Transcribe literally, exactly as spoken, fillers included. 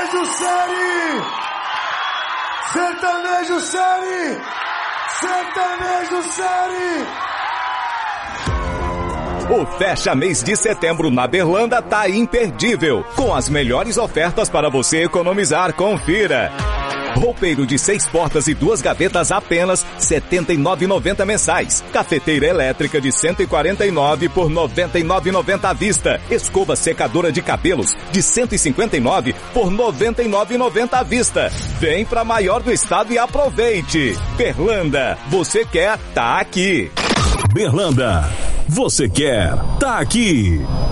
Sertanejo Série! Sertanejo Série! Sertanejo Série! O Fecha Mês de Setembro na Berlanda tá imperdível, com as melhores ofertas para você economizar. Confira. Roupeiro de seis portas e duas gavetas apenas setenta e nove reais e noventa centavos mensais. Cafeteira elétrica de cento e quarenta e nove por noventa e nove reais e noventa centavos à vista. Escova secadora de cabelos de cento e cinquenta e nove por noventa e nove reais e noventa centavos à vista. Vem pra maior do estado e aproveite. Berlanda, você quer, tá aqui. Berlanda, você quer, tá aqui.